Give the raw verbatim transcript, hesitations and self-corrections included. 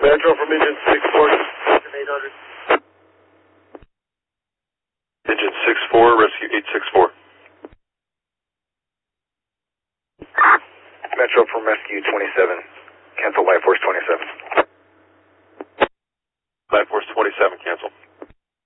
Metro from engine six four, eight hundred. Engine six four, rescue eight six four. Metro from rescue twenty-seven, cancel Life Force twenty-seven. Life Force twenty-seven, cancel.